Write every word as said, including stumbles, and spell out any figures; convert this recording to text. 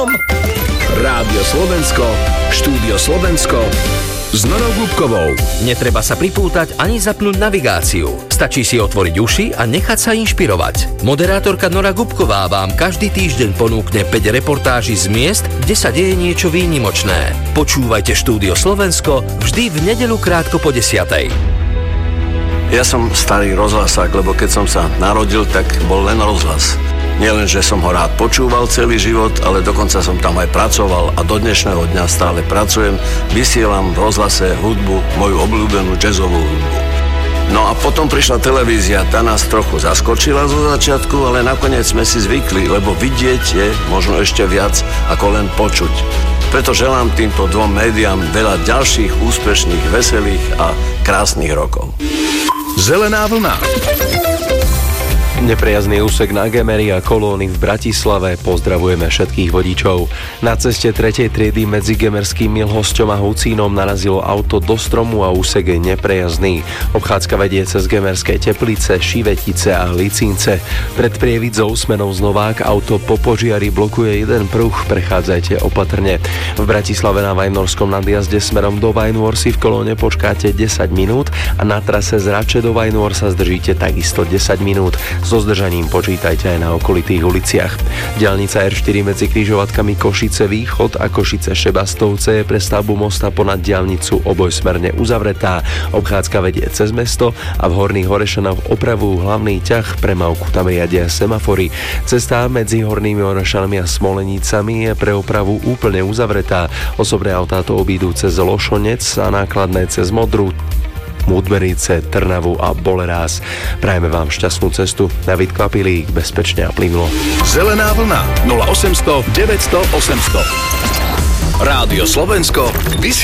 Rádio Slovensko, štúdio Slovensko s Norou Gubkovou. Netreba sa pripútať ani zapnúť navigáciu. Stačí si otvoriť uši a nechať sa inšpirovať. Moderátorka Nora Gubková vám každý týždeň ponúkne päť reportáží z miest, kde sa deje niečo výnimočné. Počúvajte štúdio Slovensko vždy v nedeľu krátko po desiatej. Ja som starý rozhlasák, lebo keď som sa narodil, tak bol len rozhlas. Nielen, že som ho rád počúval celý život, ale dokonca som tam aj pracoval a do dnešného dňa stále pracujem. Vysielam v rozhlase hudbu, moju obľúbenú jazzovú hudbu. No a potom prišla televízia, tá nás trochu zaskočila zo začiatku, ale nakoniec sme si zvykli, lebo vidieť je možno ešte viac ako len počuť. Preto želám týmto dvom médiám veľa ďalších úspešných, veselých a krásnych rokov. Zelená vlna. Neprejazný úsek na Gemery a Kolóny v Bratislave. Pozdravujeme všetkých vodičov. Na ceste tretej triedy medzi Gemerským Milhosťom a Hucínom narazilo auto do stromu a úsek je neprejazdný. Obchádzka vedie cez Gemerské Teplice, Šivetice a Licince. Pred Prievidzou smerom z Novák auto po požiari blokuje jeden pruh, prechádzajte opatrne. V Bratislave na Vajnorskom nadjazde smerom do Vajnôr si v kolóne počkáte desať minút a na trase z Rače do Vajnôr sa zdržíte takisto desať minút. So zdržaním počítajte aj na okolitých uliciach. Diaľnica er štyri medzi križovatkami Košice Východ a Košice Šebastovce je pre stavbu mosta ponad diaľnicu obojsmerne uzavretá. Obchádzka vedie cez mesto a v Horných Orešanoch opravujú hlavný ťah, premávku tam riadia semafory. Cesta medzi Hornými Orešanmi a Smolenicami je pre opravu úplne uzavretá. Osobné autá to obídu cez Lošonec a nákladné cez Modru, Mudberice, Trnavu a Bolerás. Prajeme vám šťastnú cestu. David Kvapilík, bezpečne a plynulo. Zelená vlna nula osemsto deväťsto osemsto. Rádio Slovensko.